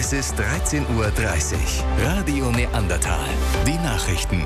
Es ist 13:30 Uhr. Radio Neandertal. Die Nachrichten.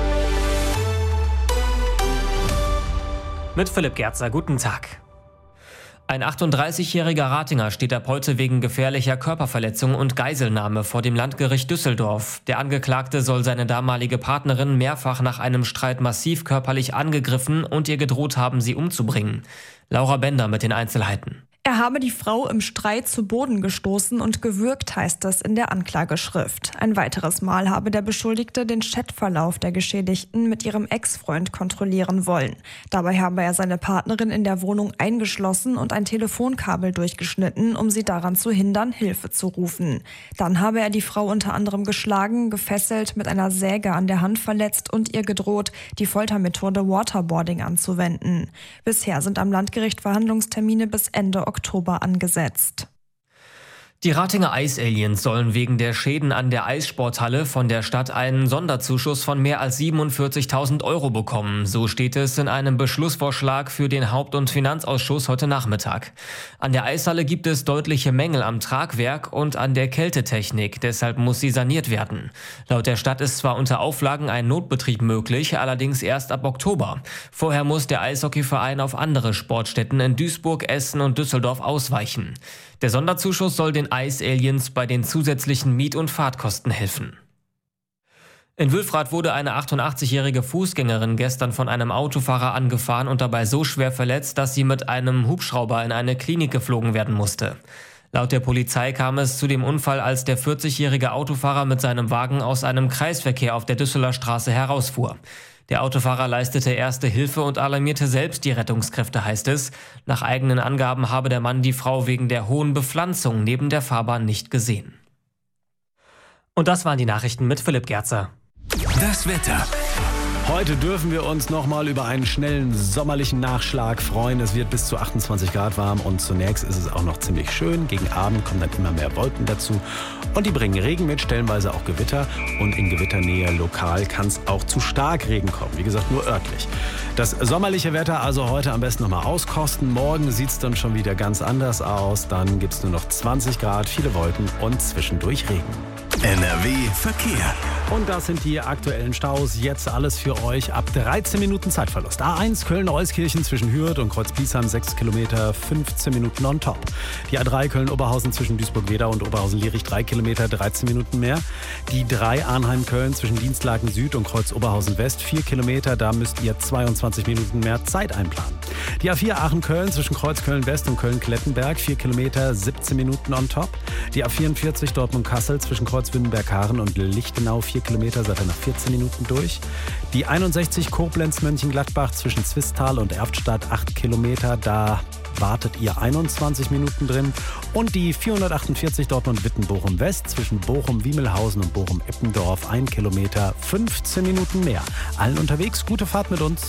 Mit Philipp Gerzer, guten Tag. Ein 38-jähriger Ratinger steht ab heute wegen gefährlicher Körperverletzung und Geiselnahme vor dem Landgericht Düsseldorf. Der Angeklagte soll seine damalige Partnerin mehrfach nach einem Streit massiv körperlich angegriffen und ihr gedroht haben, sie umzubringen. Laura Bender mit den Einzelheiten. Er habe die Frau im Streit zu Boden gestoßen und gewürgt, heißt es in der Anklageschrift. Ein weiteres Mal habe der Beschuldigte den Chatverlauf der Geschädigten mit ihrem Ex-Freund kontrollieren wollen. Dabei habe er seine Partnerin in der Wohnung eingeschlossen und ein Telefonkabel durchgeschnitten, um sie daran zu hindern, Hilfe zu rufen. Dann habe er die Frau unter anderem geschlagen, gefesselt, mit einer Säge an der Hand verletzt und ihr gedroht, die Foltermethode Waterboarding anzuwenden. Bisher sind am Landgericht Verhandlungstermine bis Ende Oktober angesetzt. Die Ratinger Eisaliens sollen wegen der Schäden an der Eissporthalle von der Stadt einen Sonderzuschuss von mehr als 47.000 € bekommen. So steht es in einem Beschlussvorschlag für den Haupt- und Finanzausschuss heute Nachmittag. An der Eishalle gibt es deutliche Mängel am Tragwerk und an der Kältetechnik. Deshalb muss sie saniert werden. Laut der Stadt ist zwar unter Auflagen ein Notbetrieb möglich, allerdings erst ab Oktober. Vorher muss der Eishockeyverein auf andere Sportstätten in Duisburg, Essen und Düsseldorf ausweichen. Der Sonderzuschuss soll den Eisaliens bei den zusätzlichen Miet- und Fahrtkosten helfen. In Wülfrath wurde eine 88-jährige Fußgängerin gestern von einem Autofahrer angefahren und dabei so schwer verletzt, dass sie mit einem Hubschrauber in eine Klinik geflogen werden musste. Laut der Polizei kam es zu dem Unfall, als der 40-jährige Autofahrer mit seinem Wagen aus einem Kreisverkehr auf der Düsseler Straße herausfuhr. Der Autofahrer leistete erste Hilfe und alarmierte selbst die Rettungskräfte, heißt es. Nach eigenen Angaben habe der Mann die Frau wegen der hohen Bepflanzung neben der Fahrbahn nicht gesehen. Und das waren die Nachrichten mit Philipp Gerzer. Das Wetter. Heute dürfen wir uns nochmal über einen schnellen sommerlichen Nachschlag freuen. Es wird bis zu 28 Grad warm und zunächst ist es auch noch ziemlich schön. Gegen Abend kommen dann immer mehr Wolken dazu und die bringen Regen mit, stellenweise auch Gewitter. Und in Gewitternähe lokal kann es auch zu Starkregen kommen, wie gesagt nur örtlich. Das sommerliche Wetter also heute am besten nochmal auskosten. Morgen sieht es dann schon wieder ganz anders aus. Dann gibt es nur noch 20 Grad, viele Wolken und zwischendurch Regen. NRW Verkehr. Und das sind die aktuellen Staus. Jetzt alles für euch ab 13 Minuten Zeitverlust. A1 Köln-Euskirchen zwischen Hürth und Kreuz-Bliesheim 6 Kilometer, 15 Minuten on top. Die A3 Köln-Oberhausen zwischen Duisburg-Wedau und Oberhausen-Lierich 3 Kilometer, 13 Minuten mehr. Die 3 Arnheim-Köln zwischen Dienstlaken Süd und Kreuz-Oberhausen West 4 Kilometer, da müsst ihr 22 Minuten mehr Zeit einplanen. Die A4 Aachen-Köln zwischen Kreuz-Köln-West und Köln-Klettenberg 4 Kilometer, 17 Minuten on top. Die A44 Dortmund-Kassel zwischen Kreuz-Wittenberg-Haaren und Lichtenau 4 Kilometer, seid ihr nach 14 Minuten durch. Die 61 Koblenz-Mönchengladbach zwischen Zwistal und Erftstadt 8 Kilometer, da wartet ihr 21 Minuten drin. Und die 448 Dortmund-Witten-Bochum-West zwischen Bochum-Wiemelhausen und Bochum-Eppendorf 1 Kilometer, 15 Minuten mehr. Allen unterwegs, gute Fahrt mit uns.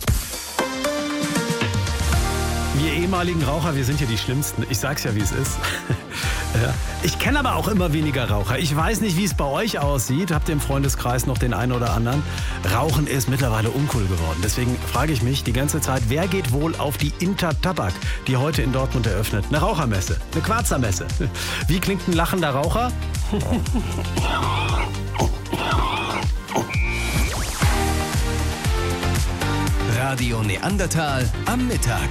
Wir ehemaligen Raucher, wir sind ja die Schlimmsten. Ich sag's ja, wie es ist. Ja. Ich kenne aber auch immer weniger Raucher. Ich weiß nicht, wie es bei euch aussieht. Habt ihr im Freundeskreis noch den einen oder anderen? Rauchen ist mittlerweile uncool geworden. Deswegen frage ich mich die ganze Zeit, wer geht wohl auf die Intertabak, die heute in Dortmund eröffnet? Eine Rauchermesse, eine Quarzermesse. Wie klingt ein lachender Raucher? Radio Neandertal am Mittag.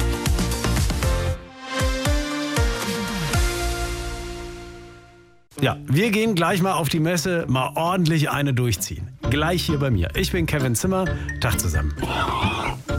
Ja, wir gehen gleich mal auf die Messe, mal ordentlich eine durchziehen. Gleich hier bei mir. Ich bin Kevin Zimmer. Tag zusammen.